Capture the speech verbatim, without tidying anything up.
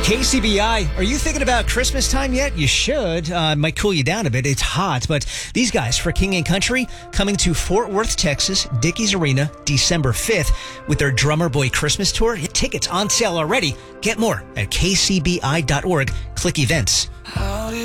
K C B I, are you thinking about Christmas time yet? You should. Uh, it might cool you down a bit. It's hot, but these guys for King and Country coming to Fort Worth, Texas, Dickies Arena, December fifth with their Drummer Boy Christmas Tour. Tickets on sale already. Get more at k c b i dot org. Click events.